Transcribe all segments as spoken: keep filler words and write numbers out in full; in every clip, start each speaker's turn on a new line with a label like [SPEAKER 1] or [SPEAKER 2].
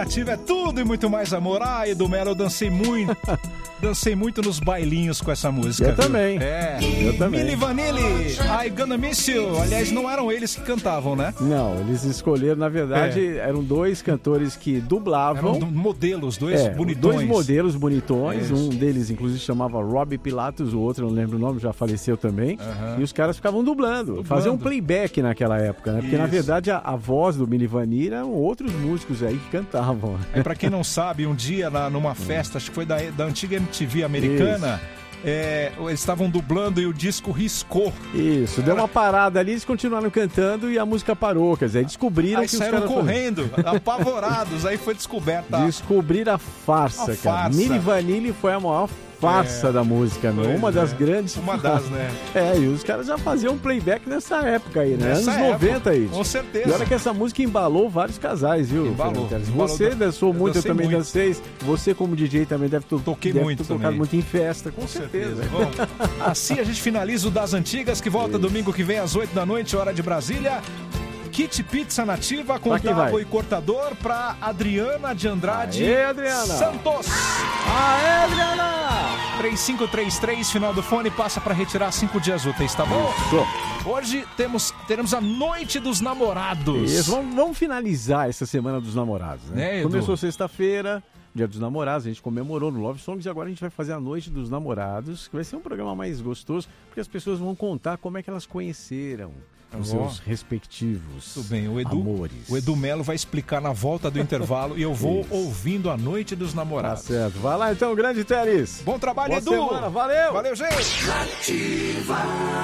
[SPEAKER 1] Nativa é tudo e muito mais amor. Ah, Edu Melo, eu dancei muito. Dancei muito nos bailinhos com essa música.
[SPEAKER 2] Eu
[SPEAKER 1] viu?
[SPEAKER 2] também.
[SPEAKER 1] É.
[SPEAKER 2] Eu também.
[SPEAKER 1] Milli Vanilli, I Gonna Miss You. Aliás, não eram eles que cantavam, né?
[SPEAKER 2] Não, eles escolheram, na verdade, é. eram dois cantores que dublavam.
[SPEAKER 1] Eram modelos, dois
[SPEAKER 2] é,
[SPEAKER 1] bonitões.
[SPEAKER 2] Dois modelos bonitões.
[SPEAKER 1] Isso.
[SPEAKER 2] Um deles, inclusive, chamava Robbie Pilatos, o outro, não lembro o nome, já faleceu também.
[SPEAKER 1] Uhum.
[SPEAKER 2] E os caras ficavam dublando, dublando. Faziam um playback naquela época, né? Porque,
[SPEAKER 1] Isso.
[SPEAKER 2] na verdade, a, a voz do Milli Vanilli eram outros músicos aí que cantavam.
[SPEAKER 1] É, pra quem não sabe, um dia, na, numa festa, acho que foi da, da antiga M T V americana, é, eles estavam dublando e o disco riscou.
[SPEAKER 2] Isso, Era... deu uma parada ali, eles continuaram cantando e a música parou, quer dizer, descobriram
[SPEAKER 1] aí
[SPEAKER 2] que os
[SPEAKER 1] saíram
[SPEAKER 2] caras...
[SPEAKER 1] correndo, apavorados, aí foi descoberta...
[SPEAKER 2] Descobriram a farsa,
[SPEAKER 1] a
[SPEAKER 2] cara.
[SPEAKER 1] farsa.
[SPEAKER 2] Milli Vanilli foi a maior farsa é, da música, meu. Uma das
[SPEAKER 1] é.
[SPEAKER 2] grandes.
[SPEAKER 1] Uma das, né?
[SPEAKER 2] É, e os caras já faziam playback nessa época aí, né?
[SPEAKER 1] Nessa
[SPEAKER 2] Anos noventa aí.
[SPEAKER 1] Com certeza.
[SPEAKER 2] E olha que essa música embalou vários casais, viu?
[SPEAKER 1] Embalou. embalou
[SPEAKER 2] Você
[SPEAKER 1] da...
[SPEAKER 2] dançou muito, eu, eu também
[SPEAKER 1] muito.
[SPEAKER 2] dancei. Você, como D J, também deve ter
[SPEAKER 1] Toquei
[SPEAKER 2] deve
[SPEAKER 1] muito
[SPEAKER 2] ter tocado
[SPEAKER 1] também.
[SPEAKER 2] muito em festa, com, com
[SPEAKER 1] certeza.
[SPEAKER 2] certeza.
[SPEAKER 1] Bom, assim a gente finaliza o Das Antigas, que volta Isso. domingo que vem às oito da noite, hora de Brasília. Kit Pizza Nativa com tábua e cortador pra Adriana de Andrade
[SPEAKER 2] Aê, Adriana.
[SPEAKER 1] Santos.
[SPEAKER 2] Aê, Adriana!
[SPEAKER 1] três cinco três três, final do fone, passa pra retirar cinco dias úteis, tá bom?
[SPEAKER 2] Isso.
[SPEAKER 1] Hoje temos, teremos a Noite dos Namorados.
[SPEAKER 2] Isso, vamos, vamos finalizar essa Semana dos Namorados, né?
[SPEAKER 1] né
[SPEAKER 2] Começou sexta-feira, Dia dos Namorados, a gente comemorou no Love Songs e agora a gente vai fazer a Noite dos Namorados, que vai ser um programa mais gostoso, porque as pessoas vão contar como é que elas conheceram os oh. seus respectivos
[SPEAKER 1] Tudo bem. O Edu,
[SPEAKER 2] amores.
[SPEAKER 1] O Edu Melo vai explicar na volta do intervalo e eu vou Isso. ouvindo a Noite dos Namorados.
[SPEAKER 2] Tá certo. Vai lá então, grande Teres.
[SPEAKER 1] Bom trabalho,
[SPEAKER 2] Boa
[SPEAKER 1] Edu.
[SPEAKER 2] Semana. Valeu.
[SPEAKER 1] Valeu, gente.
[SPEAKER 3] Ativa.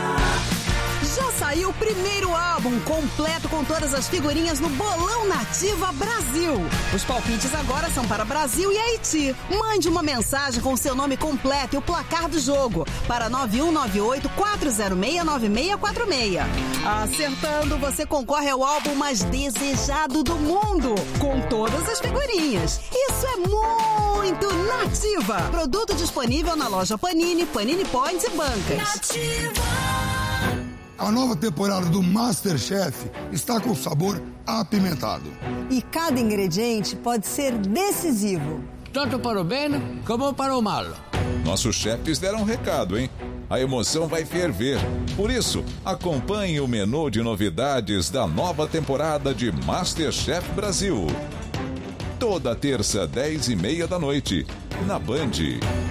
[SPEAKER 3] Já saiu o primeiro álbum completo com todas as figurinhas no Bolão Nativa Brasil. Os palpites agora são para Brasil e Haiti. Mande uma mensagem com seu nome completo e o placar do jogo para nove um nove oito, quatro zero seis, nove seis quatro seis. Acertando, você concorre ao álbum mais desejado do mundo, com todas as figurinhas. Isso é muito Nativa. Produto disponível na loja Panini, Panini Points e bancas.
[SPEAKER 4] Nativa. A nova temporada do MasterChef está com sabor apimentado.
[SPEAKER 5] E cada ingrediente pode ser decisivo.
[SPEAKER 6] Tanto para o bem como para o mal.
[SPEAKER 7] Nossos chefes deram um recado, hein? A emoção vai ferver. Por isso, acompanhe o menu de novidades da nova temporada de MasterChef Brasil. Toda terça, dez e meia da noite, na Band.